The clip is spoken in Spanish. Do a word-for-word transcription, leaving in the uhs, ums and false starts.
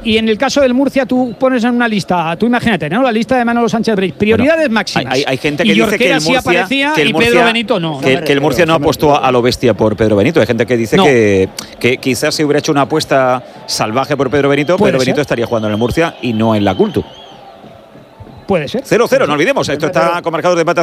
y en el caso del Murcia tú pones en una lista, tú imagínate, ¿no? La lista de Manolo Sánchez Brey, prioridades bueno, máximas. Hay, hay gente que y dice que el Murcia, sí aparecía que el y Murcia, Pedro Benito no. Que, ¿no? que el Murcia no apostó a lo bestia por Pedro Benito. Hay gente que dice no. que, que quizás se hubiera hecho una apuesta salvaje por Pedro Benito, Pedro Benito estaría jugando en el Murcia y no en la Cultu. Puede ser. cero cero, no olvidemos, esto está con marcador de empate.